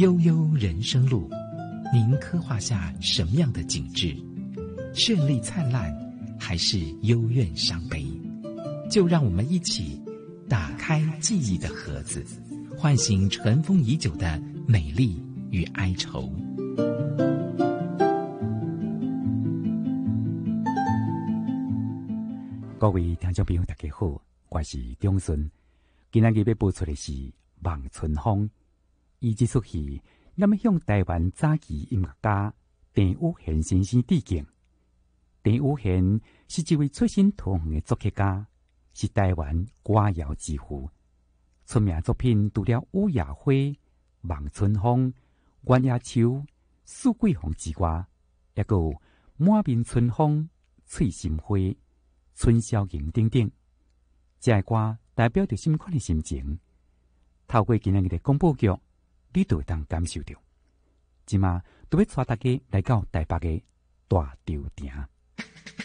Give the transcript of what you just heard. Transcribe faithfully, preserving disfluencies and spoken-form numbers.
悠悠人生路，您刻画下什么样的景致？绚丽灿烂，还是幽怨伤悲？就让我们一起打开记忆的盒子，唤醒尘封已久的美丽与哀愁。 各位听众朋友大家好，我是钟顺。今日要播出的是《望春风》，伊这出戏咱们向台湾早期音乐家陈有贤先生致敬。陈有贤是一位出身桃园的作曲家，是台湾歌谣之父。出名作品除了《雨夜花》、《望春风》、《月夜秋》、《四季风》之外，也有《满面春风》、《翠心花》、《春宵吟》等等。这些歌代表着什么款的心情？透过今日的广播剧，你就会当感受到。今嘛都要带大家来到台北的大潮埕。